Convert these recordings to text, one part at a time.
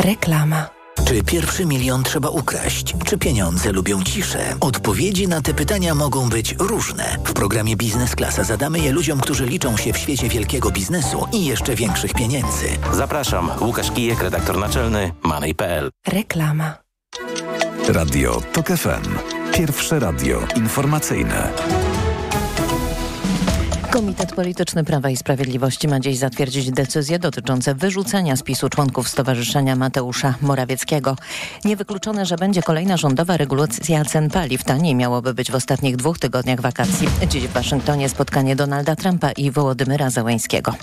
Reklama. Czy pierwszy milion trzeba ukraść? Czy pieniądze lubią ciszę? Odpowiedzi na te pytania mogą być różne. W programie Biznes Klasa zadamy je ludziom, którzy liczą się w świecie wielkiego biznesu i jeszcze większych pieniędzy. Zapraszam, Łukasz Kijek, redaktor naczelny Money.pl. Reklama. Radio TOK FM. Pierwsze radio informacyjne. Komitet Polityczny Prawa i Sprawiedliwości ma dziś zatwierdzić decyzje dotyczące wyrzucenia z PiS-u członków Stowarzyszenia Mateusza Morawieckiego. Niewykluczone, że będzie kolejna rządowa regulacja cen paliw. Taniej miałoby być w ostatnich 2 tygodniach wakacji. Dziś w Waszyngtonie spotkanie Donalda Trumpa i Wołodymyra Zełenskiego.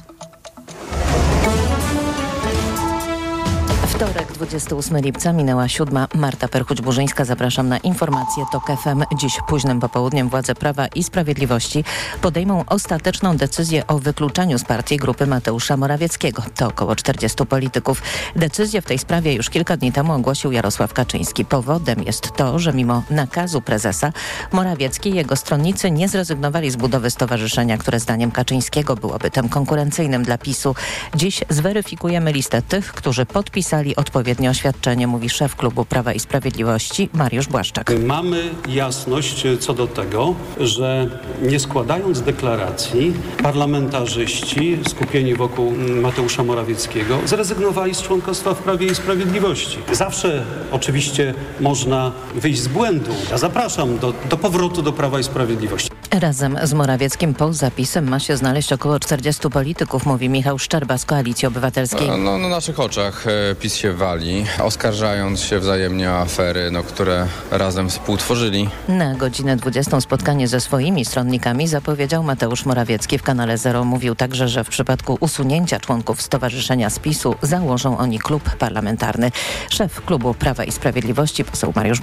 Wtorek, 28 lipca, minęła 7. Marta Perchuć-Burzyńska. Zapraszam na informacje TOK FM. Dziś późnym popołudniem władze Prawa i Sprawiedliwości podejmą ostateczną decyzję o wykluczeniu z partii grupy Mateusza Morawieckiego. To około 40 polityków. Decyzję w tej sprawie już kilka dni temu ogłosił Jarosław Kaczyński. Powodem jest to, że mimo nakazu prezesa Morawiecki i jego stronnicy nie zrezygnowali z budowy stowarzyszenia, które zdaniem Kaczyńskiego byłoby tym konkurencyjnym dla PiS-u. Dziś zweryfikujemy listę tych, którzy podpisali odpowiednie oświadczenie, mówi szef klubu Prawa i Sprawiedliwości Mariusz Błaszczak. Mamy jasność co do tego, że nie składając deklaracji, parlamentarzyści skupieni wokół Mateusza Morawieckiego zrezygnowali z członkostwa w Prawie i Sprawiedliwości. Zawsze oczywiście można wyjść z błędu. Ja zapraszam do powrotu do Prawa i Sprawiedliwości. Razem z Morawieckim po zapisem ma się znaleźć około 40 polityków, mówi Michał Szczerba z Koalicji Obywatelskiej. Na naszych oczach PiS się wali, oskarżając się wzajemnie o afery, które razem współtworzyli. Na godzinę 20 spotkanie ze swoimi stronnikami zapowiedział Mateusz Morawiecki. W kanale Zero mówił także, że w przypadku usunięcia członków stowarzyszenia z PiS-u założą oni klub parlamentarny. Szef klubu Prawa i Sprawiedliwości, poseł Mariusz